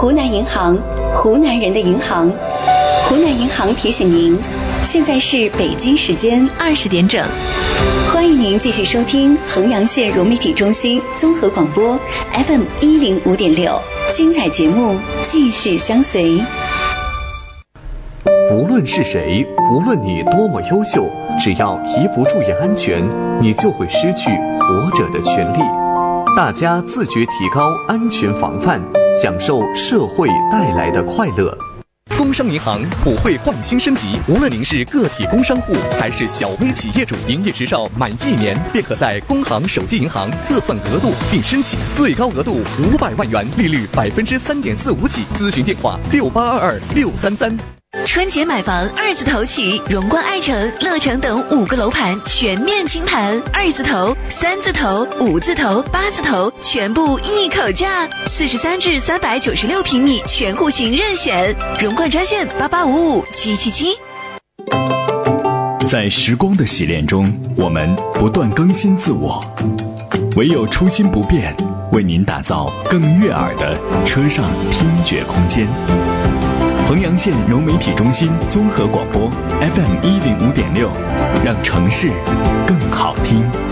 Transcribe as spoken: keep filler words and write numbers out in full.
湖南银行，湖南人的银行。湖南银行提醒您，现在是北京时间二十点整。欢迎您继续收听衡阳县融媒体中心综合广播 F M 一零五点六，精彩节目继续相随。 无论是谁，无论你多么优秀，只要一不注意安全，你就会失去活着的权利。大家自觉提高安全防范，享受社会带来的快乐。 工商银行普惠焕新升级，无论您是个体工商户还是小微企业主，营业执照满一年便可在工行手机银行测算额度并申请，最高额度五百万元，利率百分之三点四五起。咨询电话六八二二六三三。 春节买房二字头起，荣冠爱城、乐城等五个楼盘全面清盘，二字头、三字头、五字头、八字头全部一口价，四十三至三百九十六平米全户型任选。荣冠专线八八五五七七七。 在时光的洗练中，我们不断更新自我，唯有初心不变，为您打造更悦耳的车上听觉空间。衡阳县融媒体中心综合广播 F M 一零五点六，让城市更好听。